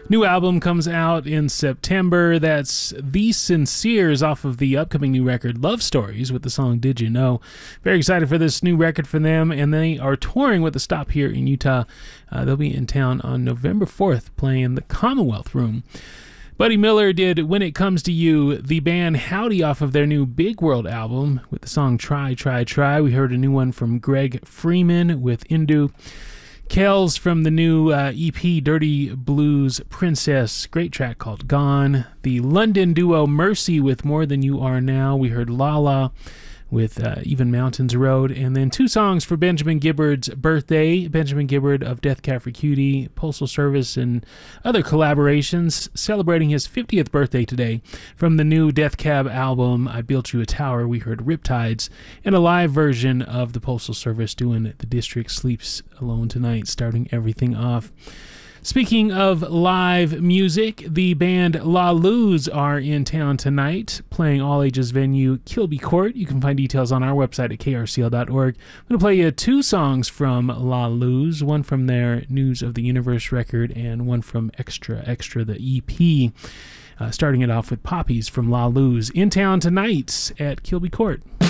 New album comes out in September. That's The Sinceres off of the upcoming new record Love Stories with the song Did You Know. Very excited for this new record for them, and they are touring with a stop here in Utah. They'll be in town on November 4th playing the Commonwealth Room. Buddy Miller did When It Comes to You, the band Howdy off of their new Big World album with the song Try, Try, Try. We heard a new one from Greg Freeman with Indu. Kells from the new EP Dirty Blues Princess, great track called Gone. The London duo Mercy with More Than You Are Now. We heard Lala with Even Mountains Road. And then two songs for Benjamin Gibbard's birthday. Benjamin Gibbard of Death Cab for Cutie, Postal Service, and other collaborations, celebrating his 50th birthday today. From the new Death Cab album, I Built You a Tower, we heard Riptides, and a live version of the Postal Service doing The District Sleeps Alone Tonight, starting everything off. Speaking of live music, the band La Luz are in town tonight, playing all-ages venue Kilby Court. You can find details on our website at krcl.org. I'm going to play you two songs from La Luz, one from their News of the Universe record and one from Extra Extra, the EP. Starting it off with Poppies from La Luz, in town tonight at Kilby Court.